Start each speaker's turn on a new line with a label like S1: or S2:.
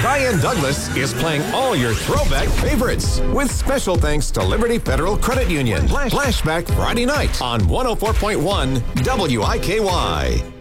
S1: Diane Douglas is playing all your throwback favorites with special thanks to Liberty Federal Credit Union. Flashback Friday night on 104.1 WIKY.